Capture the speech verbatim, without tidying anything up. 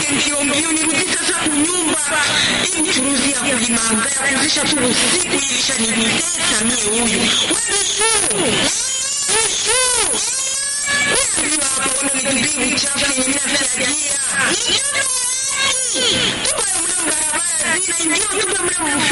mbio mbio nirudi sasa kunyumba. Hii mchuruzi ya kulimanga ya kuzisha tu usiku ilisha nitesa mie huyu. Wewe shuu. Wewe shuu. Wewe hapo wana nitubii uchafu